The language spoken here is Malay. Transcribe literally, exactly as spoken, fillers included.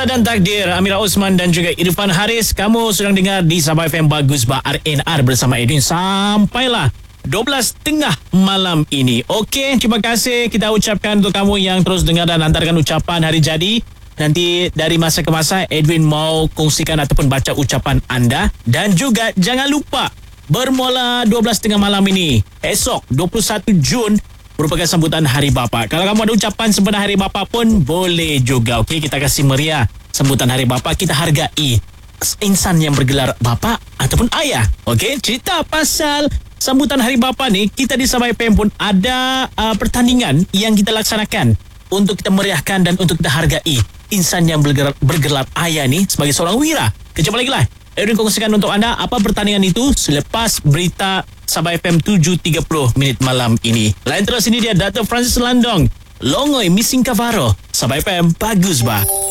Cinta dan Takdir, Amira Osman dan juga Irfan Haris. Kamu sedang dengar di Sabah F M Bagus Bah R N R bersama Edwin sampailah dua belas tengah malam ini. Okey, terima kasih kita ucapkan untuk kamu yang terus dengar dan hantarkan ucapan hari jadi. Nanti dari masa ke masa Edwin mau kongsikan ataupun baca ucapan anda. Dan juga jangan lupa, bermula dua belas tengah malam ini, esok dua puluh satu Jun merupakan sambutan Hari Bapa. Kalau kamu ada ucapan sempena Hari Bapa pun boleh juga. Okey, kita kasih meriah sambutan Hari Bapa. Kita hargai insan yang bergelar bapa ataupun ayah. Okey, cerita pasal sambutan Hari Bapa ni, kita di Sabah F M pun ada uh, pertandingan yang kita laksanakan untuk kita meriahkan dan untuk kita hargai insan yang bergelar, bergelar ayah ni sebagai seorang wira. Kejap lagi lah Edwin kongsikan untuk anda apa pertandingan itu selepas berita Sabah F M tujuh tiga puluh minit malam ini. Lain terus ini dia Dato' Francis Landong, Longoi Missing Cavaro. Sabah F M Bagus Bah.